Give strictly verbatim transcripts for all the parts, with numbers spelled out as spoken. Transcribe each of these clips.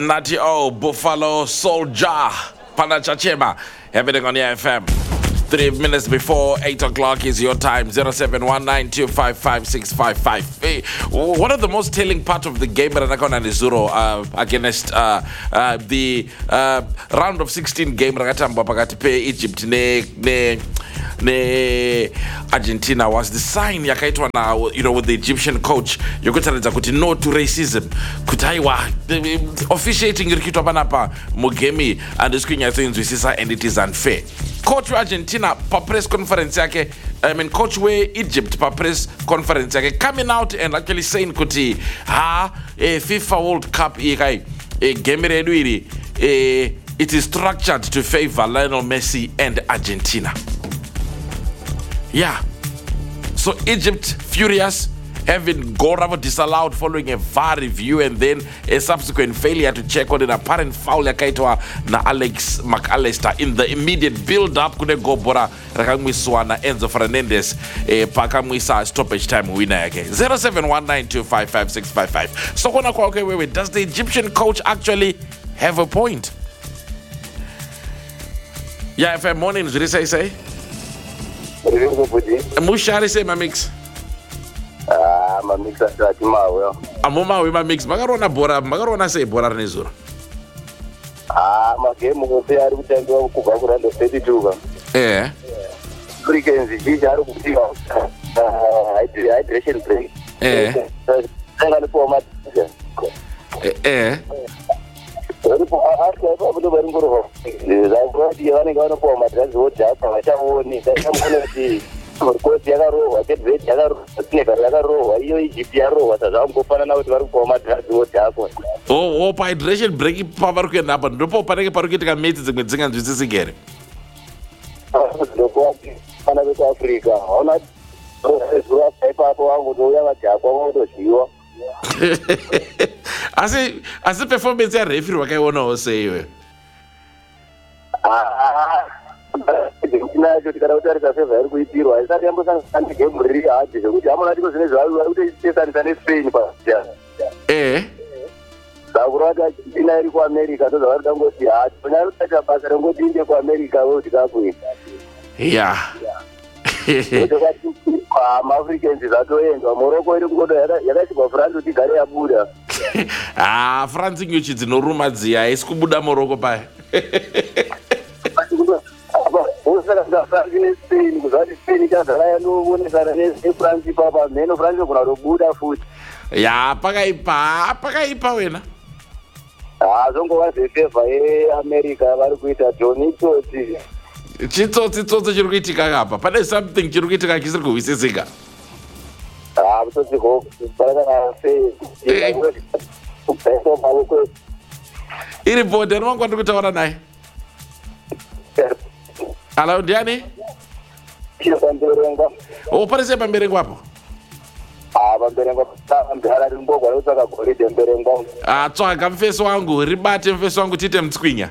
Nati O, Buffalo Soldier, Panachachema, everything on the F M. Three minutes before eight o'clock is your time. zero seven one nine two five five six five five. Hey, one of the most telling part of the game Ranakona Nizuro uh, against uh, uh, the uh, round of sixteen game Ragatamba Pagatipe Egypt ne ne ne Argentina was the sign yakaitwa na, you know, with the Egyptian coach yokutareza kuti no to racism kutaiwa officiating irikitwa panapa Mugemi and iskunya things wisisa and it is unfair. Coach wa Argentina pa press conference yake, I mean coach wa Egypt pa press conference yake coming out and actually saying kuti ha eh, FIFA World Cup ikai eh, game redu iri eh, it is structured to favor Lionel Messi and Argentina. Yeah. So Egypt furious, having Goravo disallowed following a V A R review and then a subsequent failure to check on an apparent foul yakaitwa na Alex McAllister in the immediate build-up kune gobora rakamwiswa na Enzo Fernandez eh, pakamwisa stoppage time winner yake. zero seven one nine two five five six five five. So kona kwa okay, wait, wait, does the Egyptian coach actually have a point? Yeah, F M morning, what did say say? Mushari say my mix. Ah, my mix at Mawe. Amoma we my mix. Magarona bora, magarona say bora nezura. Ah, my game will be able to go to Kuba and the city too. Eh. Frequency, these are hydration break. Eh. Second format. Eh. I probably won't go. I brought the only going to form at that road. I won't need that. Of course, Yagaro, I get red Yagaro, Yagaro, I G P R, what a long Kupana to format that road. Oh, oh, hydration breaking power can happen. No power parking meetings with Zingan to this again. Africa, on that. As a as a performance referee, what I want to say. Ah, I just got out there as a very good hero. I started to get really hard. Eh? America to the other go see art. When I look at a passer and go to India for America, go to Gapu. Yeah. I'm Africans is at the end. Morocco, you go to the France to the Buddha. Ah, France, you should no room at the ice. Kubuda Morocco by. Yeah, Pagaipa, Pagaipa winner. Ah, don't go as a favor, America, Varquita, Johnny. Chito, Tito, Jurugitica, but there's something Jurugitica is a good cigar. Ah, so to go, say, Iri board, and one going to go to our night. Hello, Danny? Oh, what is it? I'm very guapo. Ah, so I can face one go, rebat and face one go to them squinya.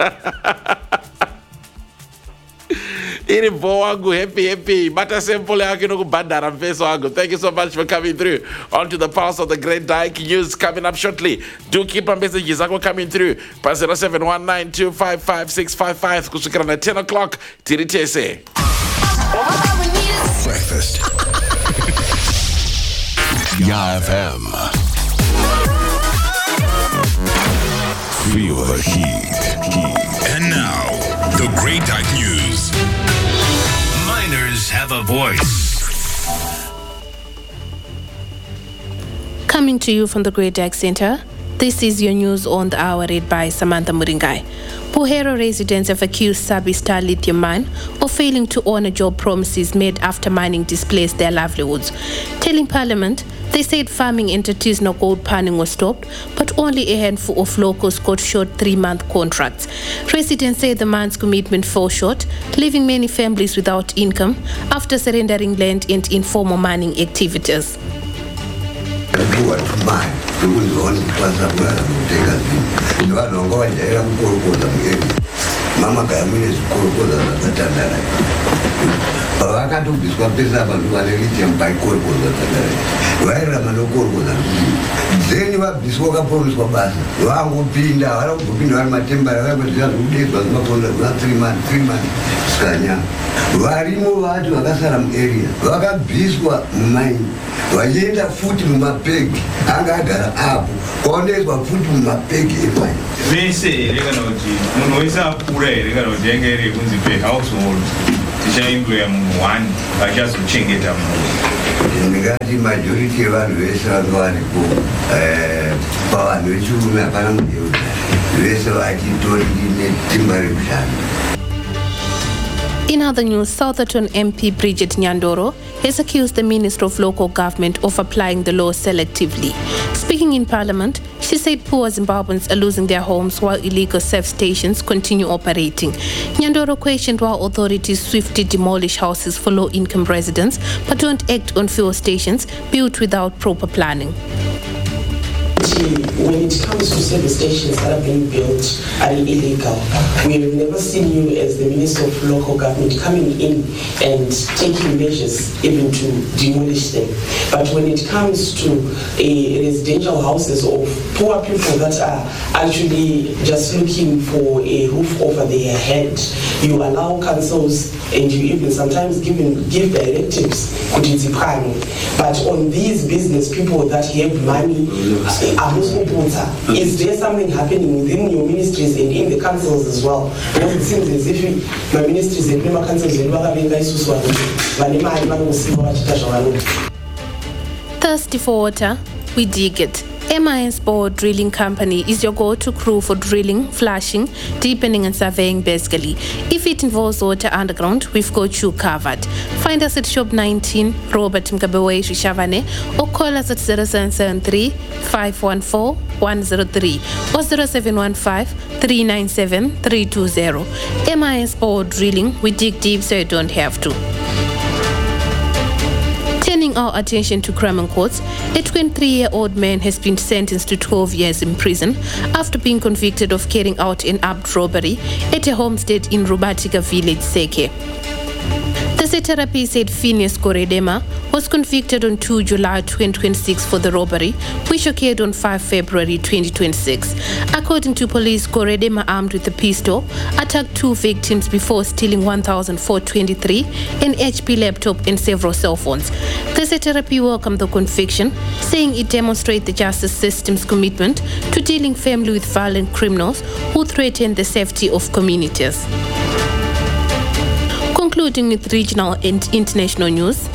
Iri boangu, happy, happy. Mata simple, I can go bandar and face one. Thank you so much for coming through. On to the pulse of the Great Dyke News coming up shortly. Do keep on messages coming through. zero seven one nine two five five six five five. Kushikana at ten o'clock. Tiritese. Breakfast. Ya F M. Feel the heat. heat. And now, the Great Dyke News. Miners have a voice. Coming to you from the Great Dyke Center, this is your news on the hour read by Samantha Muringai. Puhero residents have accused Sabi Star Lithium Mine of failing to honor job promises made after mining displaced their livelihoods. Telling Parliament, they said farming in Artisanal gold panning was stopped, but only a handful of locals got short three-month contracts. Residents say the mine's commitment fell short, leaving many families without income after surrendering land and informal mining activities. Mama vakatobviswa pesa vanhu vane lithium vaikorokodza dzakare vairira manokorokodza then vabviswa vakapromiswa basa vangopinda vara kuzopinda vari matembara vakakwedzera zvokudedzwa zimafonda kuna three months three months sikanyama varimo vacho vakasara muarea vakabviswa mumaini vachienda futi mumapegi anga agara apo kwaondoiswa futi mumapegi emaini vese here kana kuti munhu wese akura here kana kuti yanga iri yekunzi pehousehold tichaimboya munhu one vachazochengeta munhu ndingati majority evanhu vese vanga varipo pavanhu vechirume hapana mudeudari vese vachitori netimba rekushanda. In other news, Southerton M P Bridget Nyandoro has accused the Minister of Local Government of applying the law selectively. Speaking in Parliament, she said poor Zimbabweans are losing their homes while illegal surf stations continue operating. Nyandoro questioned why authorities swiftly demolish houses for low-income residents but don't act on fuel stations built without proper planning. When it comes to service stations that are being built are illegal, we have never seen you as the Minister of Local Government coming in and taking measures even to demolish them. But when it comes to a residential houses of poor people that are actually just looking for a roof over their head, you allow councils and you even sometimes give, give directives. But on these business people that have money, is there something happening within your ministries and in the councils as well? Because it seems as if my ministries and member councils Thirsty for water? We dig it. M I S Bore Drilling Company is your go-to crew for drilling, flushing, deepening and surveying basically. If it involves water underground, we've got you covered. Find us at Shop nineteen, Robert Mkabewe Shishavane, or call us at zero seven seven three, five one four, one zero three or zero seven one five, three nine seven, three two zero. M I S Bore Drilling, we dig deep so you don't have to. Turning our attention to Crime Courts, a twenty-three-year-old man has been sentenced to twelve years in prison after being convicted of carrying out an armed robbery at a homestead in Rubatika village, Seke. The Seterapi said Phineas Koredema was convicted on the second of July twenty twenty-six for the robbery, which occurred on the fifth of February twenty twenty-six. According to police, Koredema, armed with a pistol, attacked two victims before stealing one thousand four hundred twenty-three, an H P laptop and several cell phones. The Seterapi welcomed the conviction, saying it demonstrates the justice system's commitment to dealing firmly with violent criminals who threaten the safety of communities. Concluding with regional and international news.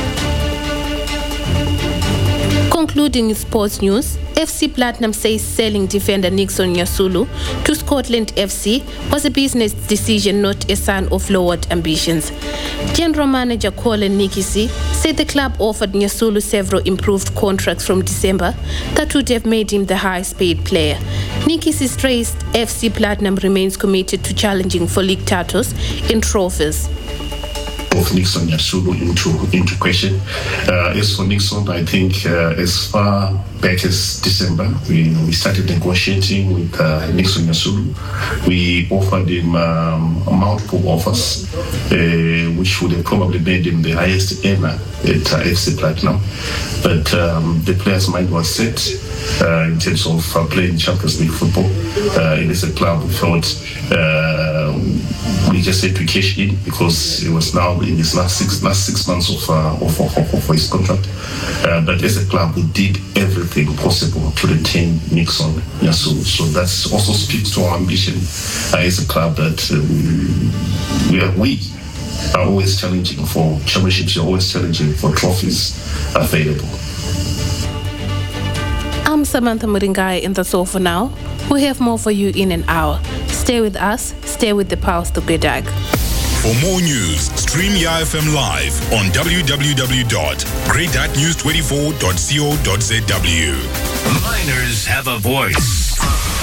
Concluding with sports news, F C Platinum says selling defender Nixon Nyasulu to Scotland F C was a business decision, not a sign of lowered ambitions. General Manager Colin Nikisi said the club offered Nyasulu several improved contracts from December that would have made him the highest paid player. Nikisi stressed F C Platinum remains committed to challenging for league titles and trophies. Of Nixon Nyasulu into into question. Uh, as for Nixon, I think uh, as far back as December, we we started negotiating with uh, Nixon Nyasulu. We offered him um, multiple offers, uh, which would have probably made him the highest earner at uh, F C Platinum. But um, the player's mind was set uh, in terms of uh, playing Champions League football. Uh, it is a club we felt uh, we just had to cash in because it was now in his last six last six months of uh, of, of, of, of his contract. Uh, but as a club, we did everything possible to retain Nixon Nyasulu. So that also speaks to our ambition uh, as a club that uh, we, we are we are always challenging for championships. You're always challenging for trophies available. I'm Samantha Muringai, and that's all for now. We'll have more for you in an hour. Stay with us. Stay with the Pulse, the Great Dag. For more news, stream Y F M live on w w w dot great news twenty-four dot co dot z w. Miners have a voice.